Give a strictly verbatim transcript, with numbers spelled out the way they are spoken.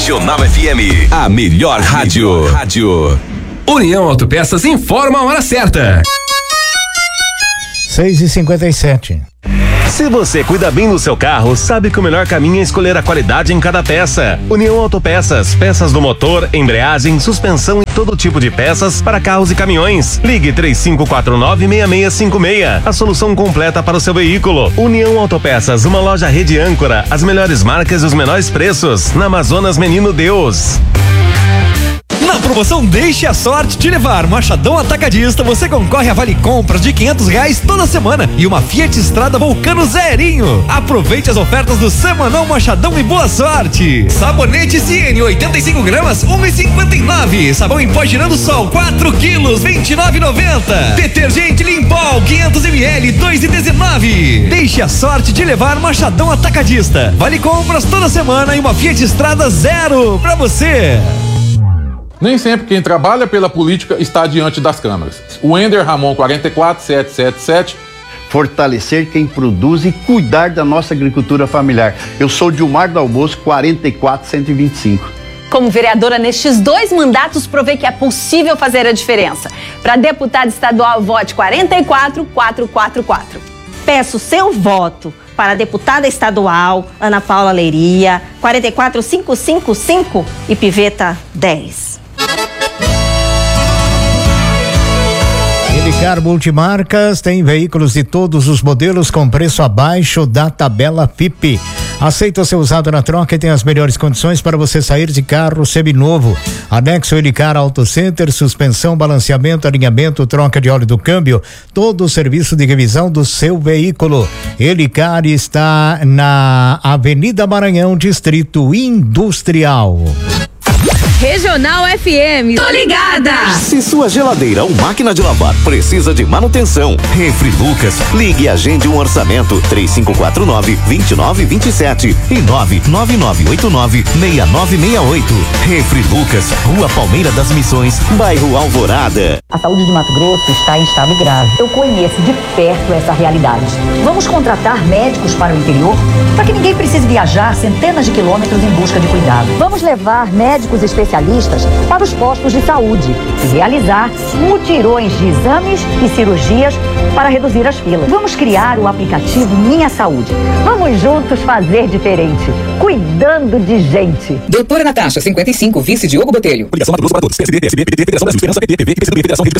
Regional F M, a melhor rádio. Rádio. União Autopeças informa a hora certa. seis e cinquenta e sete. Se você cuida bem do seu carro, sabe que o melhor caminho é escolher a qualidade em cada peça. União Autopeças, peças do motor, embreagem, suspensão e todo tipo de peças para carros e caminhões. Ligue três cinco quatro nove, seis seis cinco seis, a solução completa para o seu veículo. União Autopeças, uma loja rede âncora, as melhores marcas e os menores preços, na Amazonas Menino Deus. Na promoção Deixe a Sorte Te Levar, Machadão Atacadista, você concorre a vale compras de quinhentos reais toda semana e uma Fiat Strada Vulcano zerinho. Aproveite as ofertas do Semanão Machadão e boa sorte. Sabonete Ciene oitenta e cinco gramas, um e cinquenta e nove. Sabão em pó Girando Sol quatro quilos, vinte e nove e noventa. Detergente Limpol quinhentos mililitros, dois e dezenove. Deixe a sorte de levar Machadão Atacadista. Vale compras toda semana e uma Fiat Strada zero pra você. Nem sempre quem trabalha pela política está diante das câmeras. O Ender Ramon quatro quatro sete sete sete. Fortalecer quem produz e cuidar da nossa agricultura familiar. Eu sou Dilmar do Almoço, quarenta e quatro cento e vinte e cinco. Como vereadora nestes dois mandatos, provei que é possível fazer a diferença. Para deputada estadual, vote quarenta e quatro quatrocentos e quarenta e quatro. Peço seu voto para a deputada estadual Ana Paula Leiria, quarenta e quatro quinhentos e cinquenta e cinco e Piveta dez. Elicar Multimarcas tem veículos de todos os modelos com preço abaixo da tabela F I P. Aceita ser usado na troca e tem as melhores condições para você sair de carro seminovo. Anexo Elicar Auto Center, suspensão, balanceamento, alinhamento, troca de óleo do câmbio, todo o serviço de revisão do seu veículo. Elicar está na Avenida Maranhão, Distrito Industrial. Regional F M. Tô ligada! Se sua geladeira ou máquina de lavar precisa de manutenção, Refri Lucas, ligue e agende um orçamento três cinco quatro nove, dois nove dois sete e nove nove nove oito nove, seis nove seis oito. Refri Lucas, Rua Palmeira das Missões, bairro Alvorada. A saúde de Mato Grosso está em estado grave. Eu conheço de perto essa realidade. Vamos contratar médicos para o interior para que ninguém precise viajar centenas de quilômetros em busca de cuidado. Vamos levar médicos especialistas para os postos de saúde e realizar mutirões de exames e cirurgias para reduzir as filas. Vamos criar o aplicativo Minha Saúde. Vamos juntos fazer diferente, cuidando de gente. Doutora Natasha, cinquenta e cinco, vice Diogo Botelho.